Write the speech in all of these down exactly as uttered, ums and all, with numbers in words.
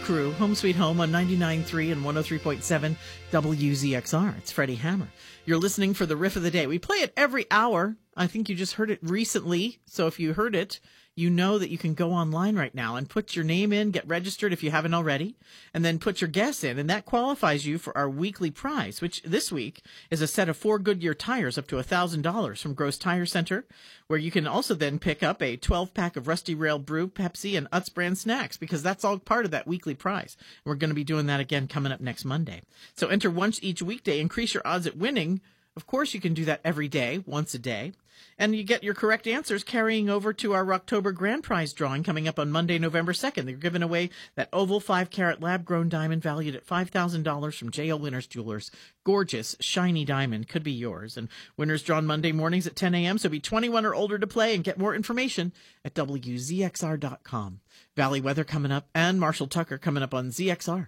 crew, Home Sweet Home on ninety-nine point three and one oh three point seven W Z X R. It's Freddie Hammer. You're listening for the riff of the day. We play it every hour. I think you just heard it recently. So if you heard it, you know that you can go online right now and put your name in, get registered if you haven't already, and then put your guess in. And that qualifies you for our weekly prize, which this week is a set of four Goodyear tires up to one thousand dollars from Gross Tire Center, where you can also then pick up a twelve-pack of Rusty Rail Brew, Pepsi, and Utz brand snacks, because that's all part of that weekly prize. We're going to be doing that again coming up next Monday. So enter once each weekday. Increase your odds at winning. Of course, you can do that every day, once a day. And you get your correct answers carrying over to our October grand prize drawing coming up on Monday, November second. They're giving away that oval five-carat lab-grown diamond valued at five thousand dollars from J L Winners Jewelers. Gorgeous, shiny diamond could be yours. And winners drawn Monday mornings at ten a.m., so be twenty-one or older to play, and get more information at W Z X R dot com. Valley Weather coming up, and Marshall Tucker coming up on Z X R.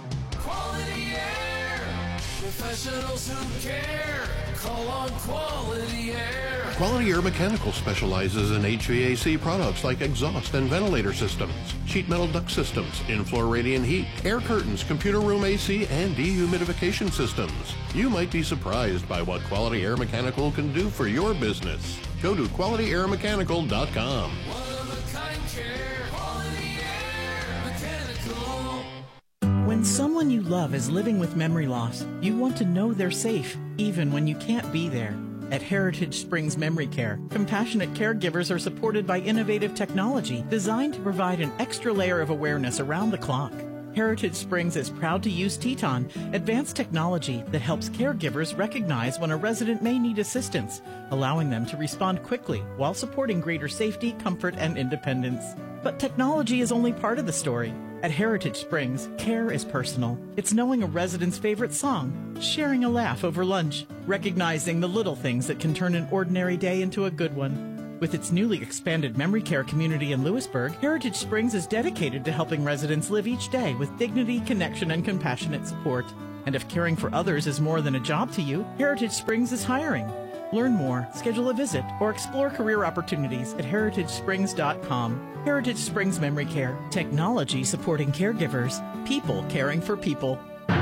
Quality Air, professionals who care. Call on Quality Air. Quality Air Mechanical specializes in H V A C products like exhaust and ventilator systems, sheet metal duct systems, in-floor radiant heat, air curtains, computer room A C, and dehumidification systems. You might be surprised by what Quality Air Mechanical can do for your business. Go to quality air mechanical dot com. One-of-a-kind care. Quality Air Mechanical. When someone you love is living with memory loss, you want to know they're safe, even when you can't be there. At Heritage Springs Memory Care, compassionate caregivers are supported by innovative technology designed to provide an extra layer of awareness around the clock. Heritage Springs is proud to use Teton, advanced technology that helps caregivers recognize when a resident may need assistance, allowing them to respond quickly while supporting greater safety, comfort, and independence. But technology is only part of the story. At Heritage Springs, care is personal. It's knowing a resident's favorite song, sharing a laugh over lunch, recognizing the little things that can turn an ordinary day into a good one. With its newly expanded memory care community in Lewisburg, Heritage Springs is dedicated to helping residents live each day with dignity, connection, and compassionate support. And if caring for others is more than a job to you, Heritage Springs is hiring. Learn more, schedule a visit, or explore career opportunities at heritage springs dot com. Heritage Springs Memory Care. Technology supporting caregivers. People caring for people.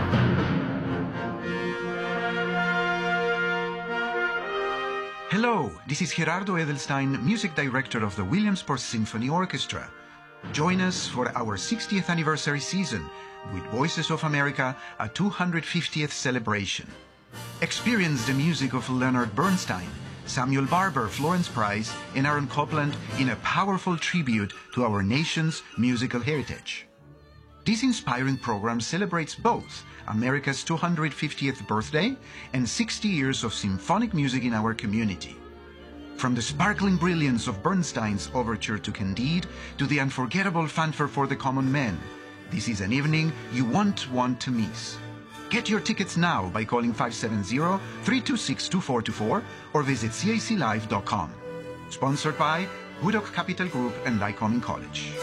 Hello, this is Gerardo Edelstein, Music Director of the Williamsport Symphony Orchestra. Join us for our sixtieth anniversary season with Voices of America, a two hundred fiftieth celebration. Experience the music of Leonard Bernstein, Samuel Barber, Florence Price, and Aaron Copland in a powerful tribute to our nation's musical heritage. This inspiring program celebrates both America's two hundred fiftieth birthday and sixty years of symphonic music in our community. From the sparkling brilliance of Bernstein's overture to Candide to the unforgettable fanfare for the common man, this is an evening you won't want to miss. Get your tickets now by calling five seven zero, three two six, two four two four or visit C A C live dot com. Sponsored by Woodok Capital Group and Lycoming College.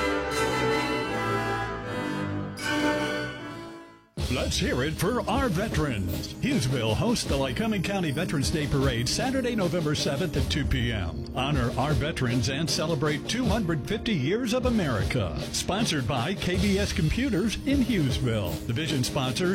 Let's hear it for our veterans. Hughesville hosts the Lycoming County Veterans Day Parade Saturday, November seventh at two p.m. Honor our veterans and celebrate two hundred fifty years of America. Sponsored by K B S Computers in Hughesville. Division sponsors